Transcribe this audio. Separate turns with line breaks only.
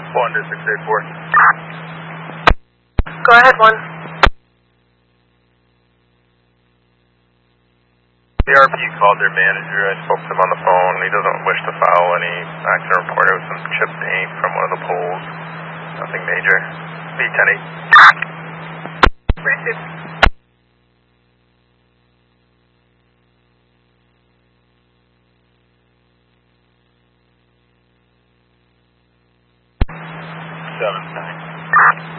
1 to 684.
Go ahead, 1.
BRP called their manager. I spoke to him on the phone. He doesn't wish to file any accident report. It was some chipped paint from one of the poles. Nothing major. B108.
Received.
Seven.